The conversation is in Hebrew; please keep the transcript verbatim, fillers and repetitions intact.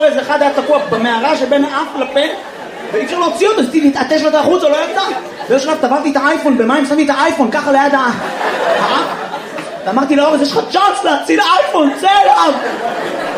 איזה אחד היה תקוע במערה שבין האף לפה ואי אפשר להוציא אותו, אז להתעטש לו את החוץ, הוא לא יצא. באיזשהו שלב טבעתי את האייפון במים, שמתי את האייפון ככה ליד האף ואמרתי לאורז, יש לך צ'אנס להציל האייפון, צא אליו.